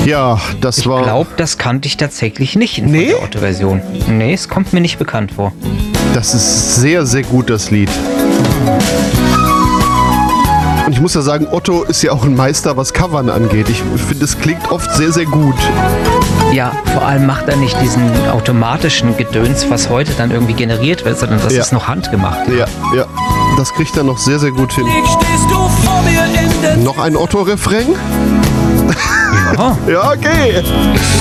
Ja, das Ich war... glaube, das kannte ich tatsächlich nicht in Nee? der Otto-Version. Nee, es kommt mir nicht bekannt vor. Das ist sehr, sehr gut, das Lied. Und ich muss ja sagen, Otto ist ja auch ein Meister, was Covern angeht. Ich finde, es klingt oft sehr, sehr gut. Ja, vor allem macht er nicht diesen automatischen Gedöns, was heute dann irgendwie generiert wird, sondern das Ja. ist noch handgemacht. Ja. Das kriegt er noch sehr, sehr gut hin. Stehst du vor mir in der Noch ein Otto-Refrain? Ja. Ja, okay.